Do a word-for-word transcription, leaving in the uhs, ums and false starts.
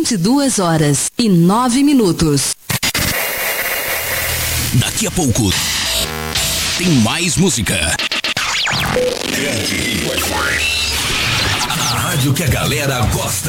vinte e duas horas e nove minutos. Daqui a pouco tem mais música. A rádio que a galera gosta.